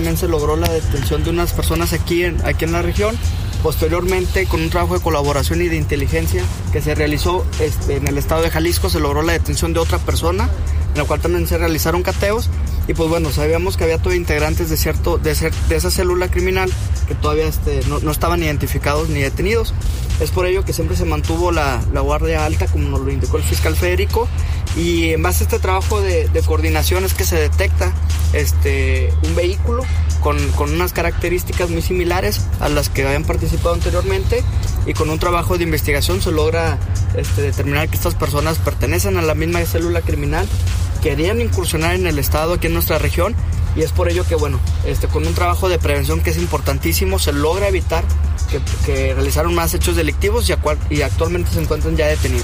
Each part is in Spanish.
también se logró la detención de unas personas aquí en la región. Posteriormente, con un trabajo de colaboración y de inteligencia que se realizó en el estado de Jalisco, se logró la detención de otra persona, en la cual también se realizaron cateos. Y pues bueno, sabíamos que había todavía integrantes de esa célula criminal que todavía no estaban identificados ni detenidos. Es por ello que siempre se mantuvo la guardia alta, como nos lo indicó el fiscal Federico, y en base a este trabajo de coordinación es que se detecta un vehículo con unas características muy similares a las que habían participado anteriormente, y con un trabajo de investigación se logra determinar que estas personas pertenecen a la misma célula criminal, querían incursionar en el estado aquí en nuestra región, y es por ello que bueno, con un trabajo de prevención que es importantísimo, se logra evitar que realizaron más hechos delictivos y actualmente se encuentran ya detenidos.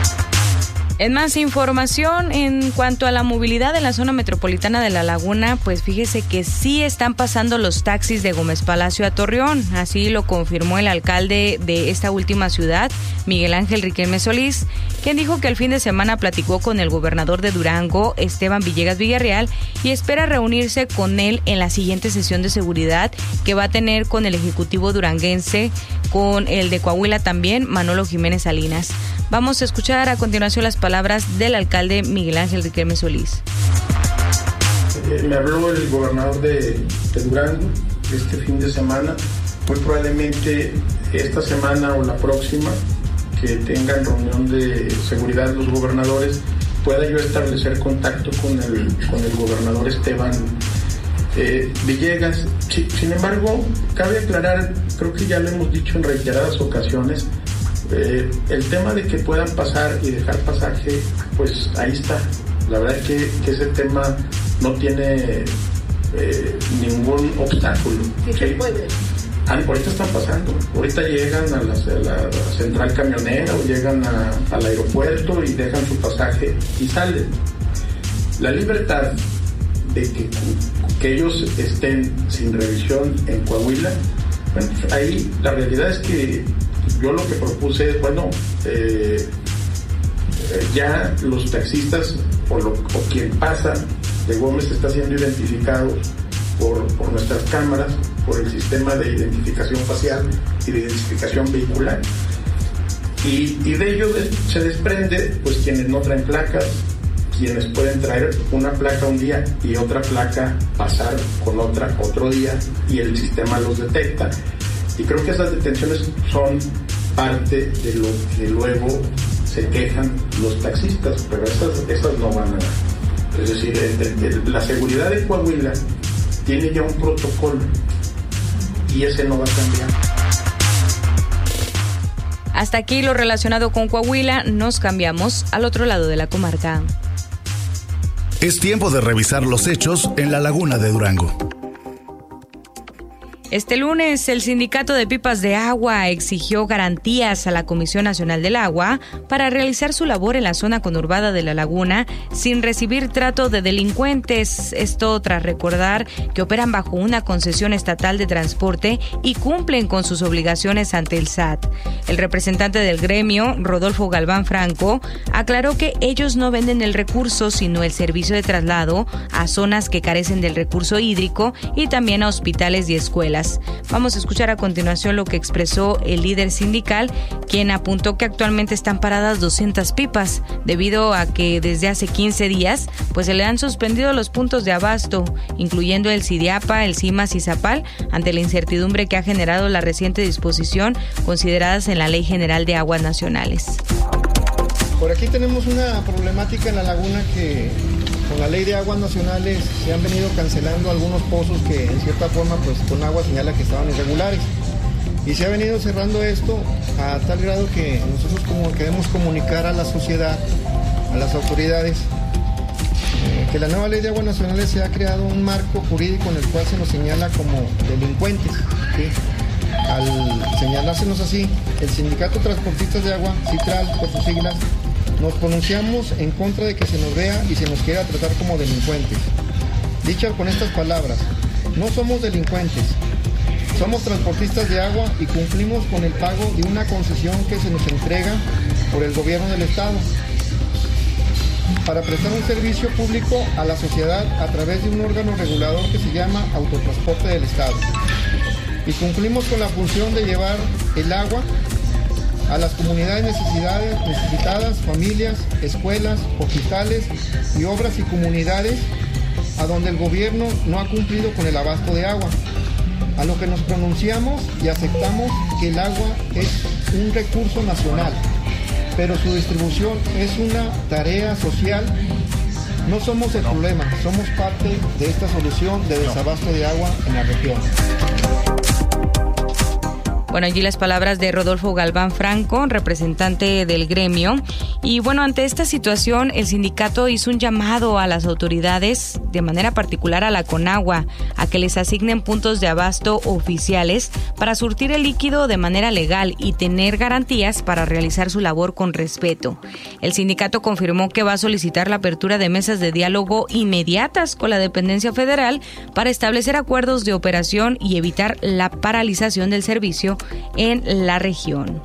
En más información, en cuanto a la movilidad en la zona metropolitana de La Laguna, pues fíjese que sí están pasando los taxis de Gómez Palacio a Torreón. Así lo confirmó el alcalde de esta última ciudad, Miguel Ángel Riquelme Solís, quien dijo que el fin de semana platicó con el gobernador de Durango, Esteban Villegas Villarreal, y espera reunirse con él en la siguiente sesión de seguridad que va a tener con el ejecutivo duranguense, con el de Coahuila también, Manolo Jiménez Salinas. Vamos a escuchar a continuación las palabras del alcalde Miguel Ángel Riquelme Solís. Me habló el gobernador de Durango este fin de semana. Muy probablemente esta semana o la próxima, que tengan reunión de seguridad los gobernadores, pueda yo establecer contacto con el gobernador Esteban Villegas. Sin embargo, cabe aclarar, creo que ya lo hemos dicho en reiteradas ocasiones, el tema de que puedan pasar y dejar pasaje, pues ahí está. La verdad es que ese tema no tiene ningún obstáculo. Sí, se puede. Ahorita están pasando. Ahorita llegan a la central camionera o llegan al aeropuerto y dejan su pasaje y salen. La libertad de que ellos estén sin revisión en Coahuila, bueno, pues ahí la realidad es que yo lo que propuse es, bueno, ya los taxistas o quien pasa de Gómez está siendo identificado por nuestras cámaras, por el sistema de identificación facial y de identificación vehicular. Y de ello se desprende pues quienes no traen placas, quienes pueden traer una placa un día y otra placa pasar con otra otro día, y el sistema los detecta. Y creo que esas detenciones son parte de lo que luego se quejan los taxistas, pero esas no van a... Es decir, la seguridad de Coahuila tiene ya un protocolo y ese no va a cambiar. Hasta aquí lo relacionado con Coahuila. Nos cambiamos al otro lado de la comarca. Es tiempo de revisar los hechos en La Laguna de Durango. Este lunes, el Sindicato de Pipas de Agua exigió garantías a la Comisión Nacional del Agua para realizar su labor en la zona conurbada de La Laguna sin recibir trato de delincuentes. Esto tras recordar que operan bajo una concesión estatal de transporte y cumplen con sus obligaciones ante el SAT. El representante del gremio, Rodolfo Galván Franco, aclaró que ellos no venden el recurso, sino el servicio de traslado a zonas que carecen del recurso hídrico y también a hospitales y escuelas. Vamos a escuchar a continuación lo que expresó el líder sindical, quien apuntó que actualmente están paradas 200 pipas, debido a que desde hace 15 días pues se le han suspendido los puntos de abasto, incluyendo el CIDIAPA, el CIMAS y Zapal, ante la incertidumbre que ha generado la reciente disposición consideradas en la Ley General de Aguas Nacionales. Por aquí tenemos una problemática en La Laguna que con la Ley de Aguas Nacionales se han venido cancelando algunos pozos que en cierta forma pues con agua señala que estaban irregulares. Y se ha venido cerrando esto a tal grado que nosotros como queremos comunicar a la sociedad, a las autoridades, que la nueva Ley de Aguas Nacionales se ha creado un marco jurídico en el cual se nos señala como delincuentes, ¿sí? Al señalársenos así, el Sindicato Transportistas de Agua, CITRAL por sus siglas, nos pronunciamos en contra de que se nos vea y se nos quiera tratar como delincuentes. Dicho con estas palabras, no somos delincuentes, somos transportistas de agua y cumplimos con el pago de una concesión que se nos entrega por el gobierno del estado. para prestar un servicio público a la sociedad a través de un órgano regulador que se llama Autotransporte del Estado. Y cumplimos con la función de llevar el agua a las comunidades necesitadas, familias, escuelas, hospitales y obras y comunidades a donde el gobierno no ha cumplido con el abasto de agua. A lo que nos pronunciamos y aceptamos que el agua es un recurso nacional, pero su distribución es una tarea social. No somos el problema, somos parte de esta solución de desabasto de agua en la región. Bueno, allí las palabras de Rodolfo Galván Franco, representante del gremio. Y bueno, ante esta situación, el sindicato hizo un llamado a las autoridades, de manera particular a la Conagua, a que les asignen puntos de abasto oficiales para surtir el líquido de manera legal y tener garantías para realizar su labor con respeto. El sindicato confirmó que va a solicitar la apertura de mesas de diálogo inmediatas con la dependencia federal para establecer acuerdos de operación y evitar la paralización del servicio en la región.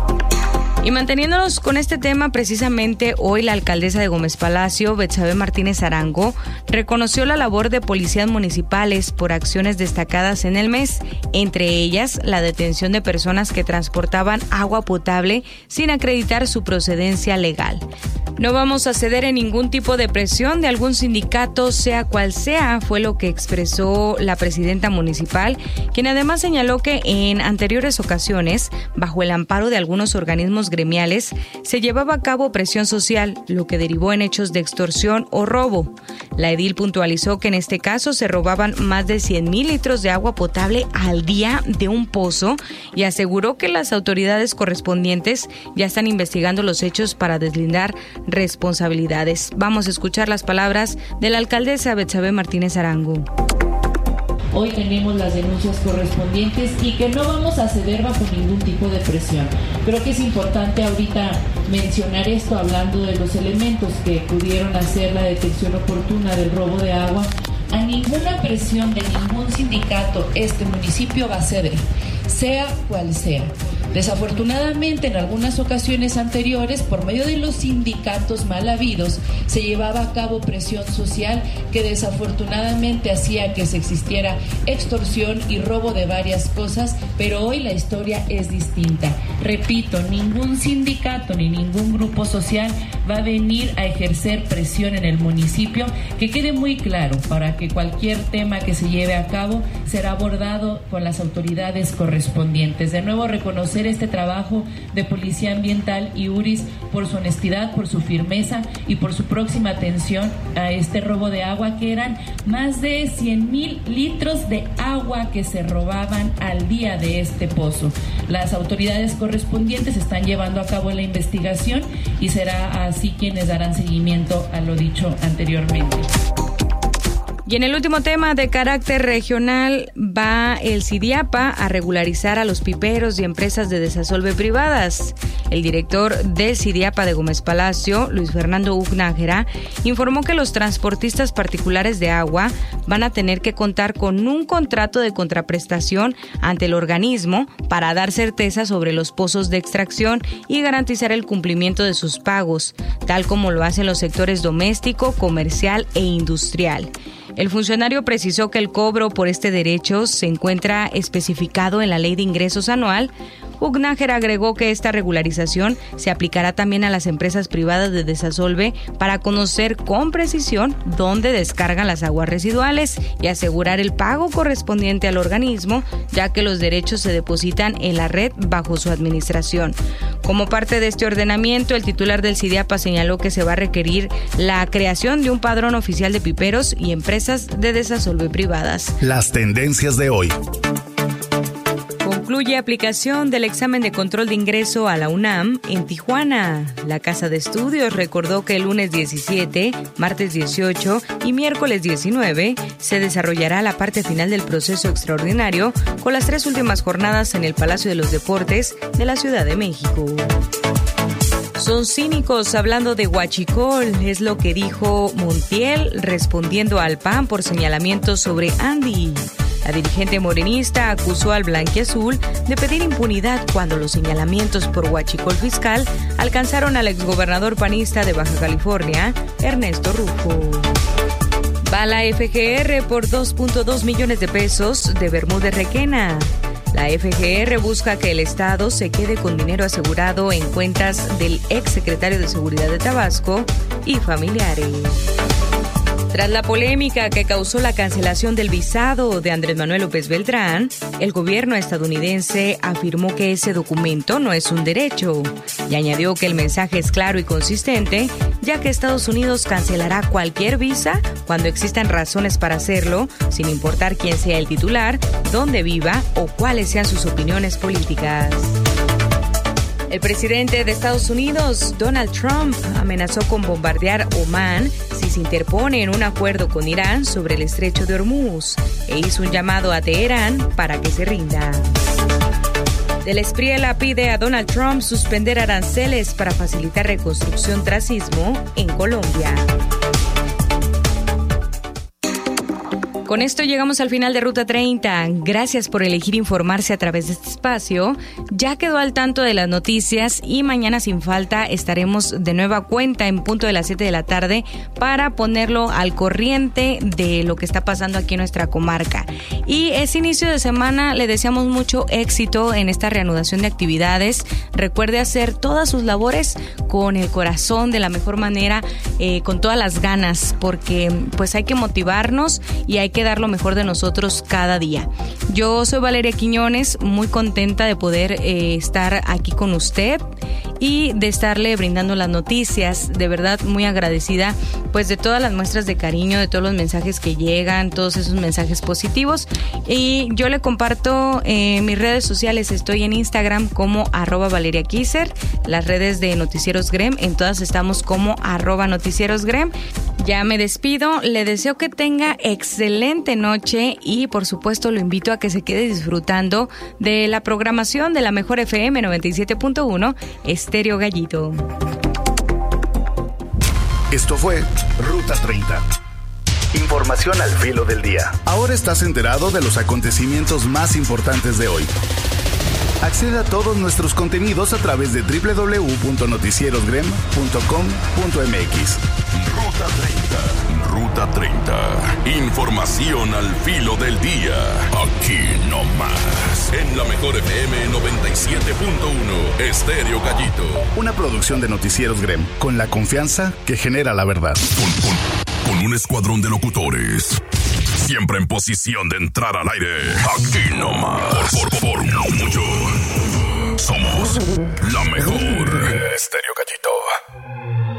Y manteniéndonos con este tema, precisamente hoy la alcaldesa de Gómez Palacio, Betsabe Martínez Arango, reconoció la labor de policías municipales por acciones destacadas en el mes, entre ellas la detención de personas que transportaban agua potable sin acreditar su procedencia legal. No vamos a ceder en ningún tipo de presión de algún sindicato, sea cual sea, fue lo que expresó la presidenta municipal, quien además señaló que en anteriores ocasiones, bajo el amparo de algunos organismos gremiales, se llevaba a cabo presión social, lo que derivó en hechos de extorsión o robo. La edil puntualizó que en este caso se robaban más de 100,000 litros de agua potable al día de un pozo y aseguró que las autoridades correspondientes ya están investigando los hechos para deslindar responsabilidades. Vamos a escuchar las palabras de la alcaldesa Betsabe Martínez Arango. Hoy tenemos las denuncias correspondientes y que no vamos a ceder bajo ningún tipo de presión. Creo que es importante ahorita mencionar esto, hablando de los elementos que pudieron hacer la detección oportuna del robo de agua. A ninguna presión de ningún sindicato este municipio va a ceder, sea cual sea. Desafortunadamente, en algunas ocasiones anteriores, por medio de los sindicatos mal habidos, se llevaba a cabo presión social que desafortunadamente hacía que se existiera extorsión y robo de varias cosas, pero hoy la historia es distinta. Repito, ningún sindicato ni ningún grupo social va a venir a ejercer presión en el municipio. Que quede muy claro, para que cualquier tema que se lleve a cabo será abordado con las autoridades correspondientes. De nuevo, reconocer este trabajo de Policía Ambiental y URIS por su honestidad, por su firmeza y por su próxima atención a este robo de agua, que eran más de 100,000 litros de agua que se robaban al día de este pozo. Las autoridades correspondientes están llevando a cabo la investigación y será así quienes darán seguimiento a lo dicho anteriormente. Y en el último tema de carácter regional, va el CIDIAPA a regularizar a los piperos y empresas de desasolve privadas. El director del CIDIAPA de Gómez Palacio, Luis Fernando Ugnájera, informó que los transportistas particulares de agua van a tener que contar con un contrato de contraprestación ante el organismo para dar certeza sobre los pozos de extracción y garantizar el cumplimiento de sus pagos, tal como lo hacen los sectores doméstico, comercial e industrial. El funcionario precisó que el cobro por este derecho se encuentra especificado en la Ley de Ingresos Anual. Ugnájera agregó que esta regularización se aplicará también a las empresas privadas de desasolve para conocer con precisión dónde descargan las aguas residuales y asegurar el pago correspondiente al organismo, ya que los derechos se depositan en la red bajo su administración. Como parte de este ordenamiento, el titular del CIDIAPA señaló que se va a requerir la creación de un padrón oficial de piperos y empresas de desasolve privadas. Las tendencias de hoy. Concluye aplicación del examen de control de ingreso a la UNAM en Tijuana. La Casa de Estudios recordó que el lunes 17, martes 18 y miércoles 19 se desarrollará la parte final del proceso extraordinario con las 3 últimas jornadas en el Palacio de los Deportes de la Ciudad de México. Son cínicos hablando de huachicol, es lo que dijo Montiel respondiendo al PAN por señalamientos sobre Andy. La dirigente morenista acusó al blanquiazul de pedir impunidad cuando los señalamientos por huachicol fiscal alcanzaron al exgobernador panista de Baja California, Ernesto Rufo. Va la FGR por 2.2 millones de pesos de Bermúdez Requena. La FGR busca que el Estado se quede con dinero asegurado en cuentas del exsecretario de Seguridad de Tabasco y familiares. Tras la polémica que causó la cancelación del visado de Andrés Manuel López Beltrán, el gobierno estadounidense afirmó que ese documento no es un derecho y añadió que el mensaje es claro y consistente, ya que Estados Unidos cancelará cualquier visa cuando existan razones para hacerlo, sin importar quién sea el titular, dónde viva o cuáles sean sus opiniones políticas. El presidente de Estados Unidos, Donald Trump, amenazó con bombardear Omán si se interpone en un acuerdo con Irán sobre el estrecho de Hormuz e hizo un llamado a Teherán para que se rinda. Del Espriella pide a Donald Trump suspender aranceles para facilitar reconstrucción tras sismo en Colombia. Con esto llegamos al final de Ruta 30. Gracias por elegir informarse a través de este espacio. Ya quedó al tanto de las noticias y mañana sin falta estaremos de nueva cuenta en punto de las 7 de la tarde para ponerlo al corriente de lo que está pasando aquí en nuestra comarca. Y ese inicio de semana le deseamos mucho éxito en esta reanudación de actividades. Recuerde hacer todas sus labores con el corazón, de la mejor manera, con todas las ganas, porque pues hay que motivarnos y hay que dar lo mejor de nosotros cada día. Yo soy Valeria Quiñones, muy contenta de poder estar aquí con usted y de estarle brindando las noticias. De verdad muy agradecida pues de todas las muestras de cariño, de todos los mensajes que llegan, todos esos mensajes positivos, y yo le comparto mis redes sociales. Estoy en Instagram como @ValeriaKiser, las redes de Noticieros Grem, en todas estamos como @NoticierosGrem. Ya me despido, le deseo que tenga excelente noche y por supuesto lo invito a que se quede disfrutando de la programación de la mejor FM 97.1 Estéreo Gallito. Esto fue Ruta 30. Información al filo del día. Ahora estás enterado de los acontecimientos más importantes de hoy. Accede a todos nuestros contenidos a través de www.noticierosgrem.com.mx. Ruta 30. Ruta 30. Información al filo del día. Aquí no más. En la mejor FM 97.1 Estéreo Gallito. Una producción de Noticieros Grem, con la confianza que genera la verdad. Con un escuadrón de locutores. Siempre en posición de entrar al aire. Aquí no más. Por mucho. Somos la mejor. Estéreo Gallito.